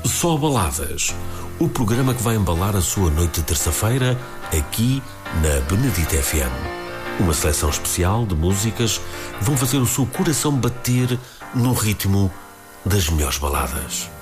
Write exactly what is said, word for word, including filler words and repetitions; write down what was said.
Só Baladas, o programa que vai embalar a sua noite de terça-feira aqui na Benedita F M. Uma seleção especial de músicas que vão fazer o seu coração bater no ritmo das melhores baladas.